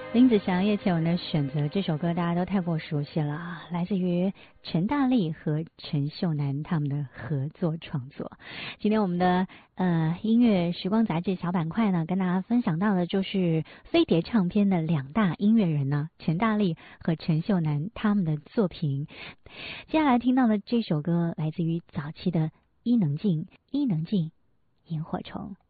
林子祥、叶倩文的选择，这首歌大家都太过熟悉了，来自于陈大力和陈秀楠他们的合作创作。今天我们的音乐时光杂志小板块呢，跟大家分享到的就是飞碟唱片的两大音乐人呢，陈大力和陈秀楠他们的作品。接下来听到的这首歌来自于早期的伊能静，萤火虫。